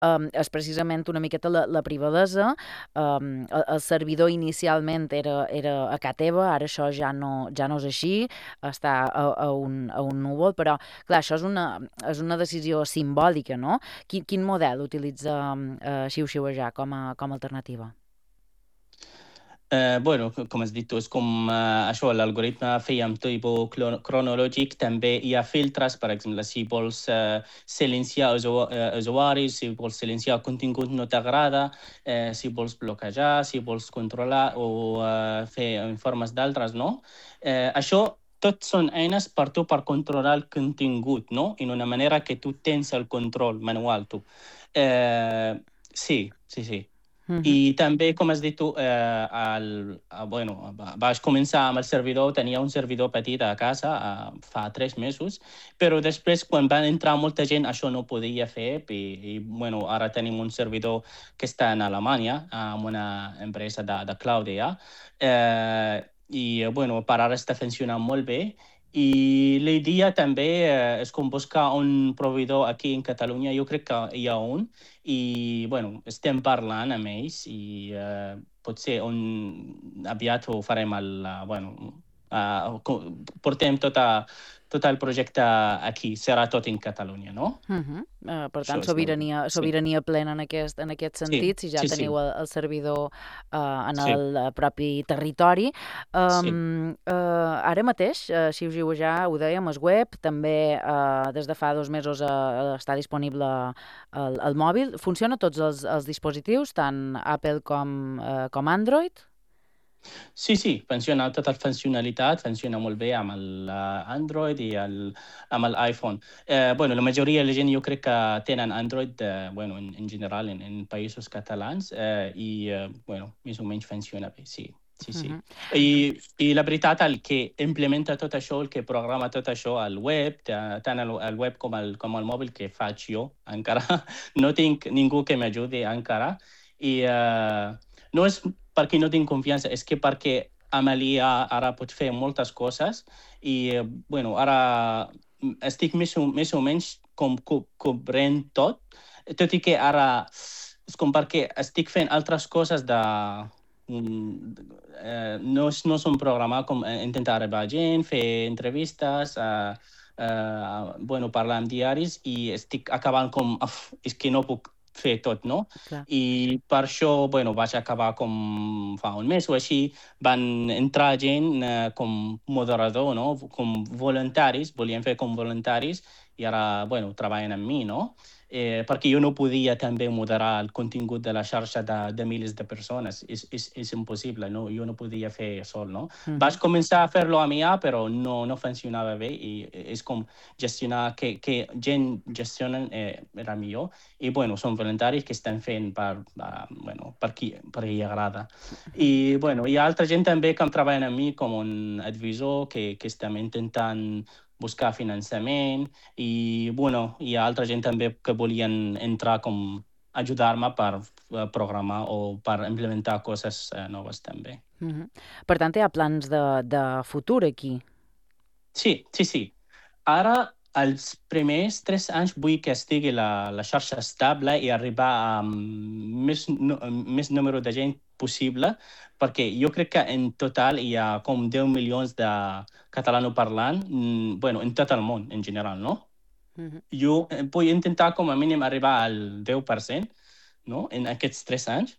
és precisament una miqueta la privadesa. El servidor inicialment era a casa teva, ara això ja no és així, està a un núvol, però clar, això és una decisió simbòlica, no? Quin model utilitza xiuxiuejar com a alternativa? Bueno, com has dit tu, és com això, l'algoritme feia amb tipus cronològic. També hi ha filtres, per exemple, si vols silenciar usuaris, si vols silenciar contingut no t'agrada, si vols bloquejar, si vols controlar o fer informes d'altres, no? Això tot són eines per tu per controlar el contingut, no? En una manera que tu tens el control manual, tu. Sí, sí, sí. I també, com has dit tu, bueno, vaig començar amb el servidor, tenia un servidor petit a casa fa 3 mesos, però després, quan va entrar molta gent, això no podia fer, i bueno, ara tenim un servidor que està en Alemanya, amb una empresa de cloud ja, i bueno, per ara està funcionant molt bé. I l'idea també és com buscar un proveïdor aquí en Catalunya. Jo crec que hi ha un, i bueno, estem parlant amb ells i potser aviat ho farem bueno, portem tot el projecte aquí, serà tot en Catalunya, no? Per tant, Això és la idea. Sí, sobirania plena en aquest sí, sentit, si ja sí, sí, teniu el servidor en sí, el propi territori. sí. Ara mateix, xiuxiuejar, ho dèiem, és web, també des de fa 2 mesos està disponible al mòbil. Funciona a tots els dispositius, tant Apple com Android? Sí, sí, funciona, tota la funcionalitat funciona molt bé amb l'Android i amb l'iPhone. Bueno, la majoria de la gent jo crec que tenen Android, bueno, en general, en països catalans, i, bueno, més o menys funciona bé, sí. Sí, sí. I la veritat, el que implementa tot això, el que programa tot això al web, tant al web com al mòbil, que faig jo encara, no tinc ningú que m'ajudi encara, i no és perquè no tinc confiança, és que perquè Amelia ara pot fer moltes coses i, bueno, ara estic més o menys com cobrent tot, tot i que ara és com perquè estic fent altres coses no són programar com intentar arribar a gent, fer entrevistes, bueno, parlar amb diaris, i estic acabant com, és que no puc fer tot, no? Clar. I per això, bueno, vaig acabar com fa un mes o així, van entrar gent com moderador, no? Com voluntaris, volien fer com voluntaris, i ara, bueno, treballen amb mi, no? Perquè jo no podia també moderar el contingut de la xarxa de milers de persones. És impossible, no? Jo no podia fer sol, no? Vaig començar a fer-lo a mi, però no funcionava bé, i és com gestionar, que gent gestionen era millor. I, bueno, són voluntaris que estan fent bueno, per qui agrada. I, bueno, hi ha altra gent també que treballen amb mi com un advisor que estem intentant buscar finançament, i, bueno, hi ha altra gent també que volien entrar com ajudar-me per programar o per implementar coses noves també. Per tant, hi ha plans de futur aquí. Sí, sí, sí. Ara, els primers 3 anys vull que estigui la xarxa estable i arribar a més número de gent possible, perquè jo crec que en total hi ha com 10 milions de catalanoparlants, bueno, en tot el món, en general, no? Jo vull intentar com a mínim arribar al 10%, no? En aquests 3 anys,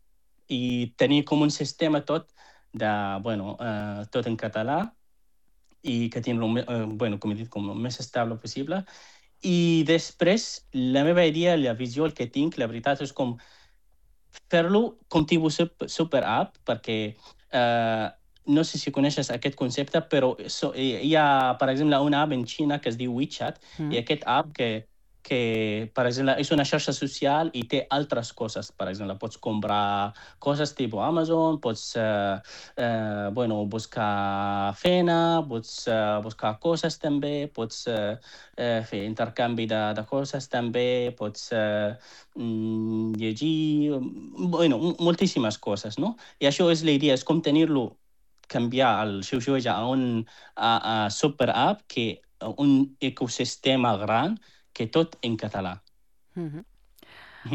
i tenir com un sistema tot bueno, tot en català, i que tingui, bueno, com he dit, com el més estable possible. I després, la meva idea, la visió, el que tinc, la veritat, és com fer-lo com tipus super app, perquè no sé si coneixes aquest concepte, però hi ha, per exemple, una app en Xina que es diu WeChat, i aquest app que, per exemple, és una xarxa social i té altres coses. Per exemple, pots comprar coses tipus Amazon, pots bueno, buscar feina, pots buscar coses també, pots fer intercanvi de coses també, pots llegir, bueno, moltíssimes coses, no? I això és la idea, és com tenir-lo, canviar el xiuxiueja a super app, que un ecosistema gran, que tot en català.